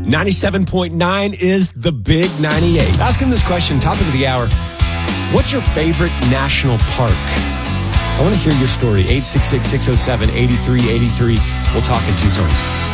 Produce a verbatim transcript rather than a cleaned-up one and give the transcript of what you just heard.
ninety-seven point nine is the Big ninety-eight. Asking this question, topic of the hour, what's your favorite national park? I want to hear your story. eight six six, six oh seven, eight three eight three. We'll talk in two songs.